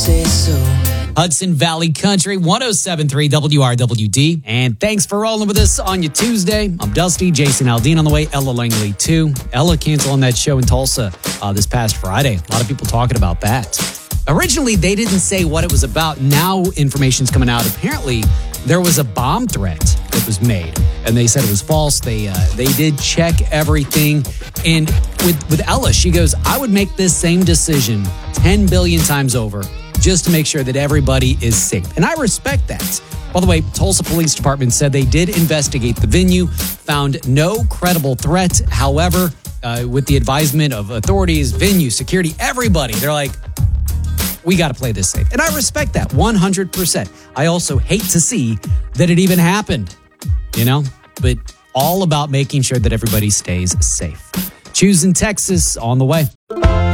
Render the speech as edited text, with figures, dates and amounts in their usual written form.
say so. Hudson Valley Country, 107.3 WRWD. And thanks for rolling with us on your Tuesday. I'm Dusty, Jason Aldean on the way, Ella Langley too. Ella canceling that show in Tulsa this past Friday. A lot of people talking about that. Originally, they didn't say what it was about. Now information's coming out. Apparently, there was a bomb threat that was made, and they said it was false. They did check everything. And with Ella, she goes, I would make this same decision 10 billion times over just to make sure that everybody is safe. And I respect that. By the way, Tulsa Police Department said they did investigate the venue, found no credible threat. However, with the advisement of authorities, venue, security, everybody, they're like, we got to play this safe. And I respect that 100%. I also hate to see that it even happened, but all about making sure that everybody stays safe. Choosing Texas on the way.